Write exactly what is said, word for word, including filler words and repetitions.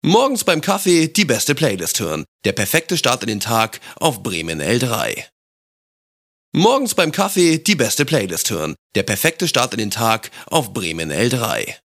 Morgens beim Kaffee die beste Playlist hören. Der perfekte Start in den Tag auf Bremen L drei. Morgens beim Kaffee die beste Playlist hören. Der perfekte Start in den Tag auf Bremen L drei.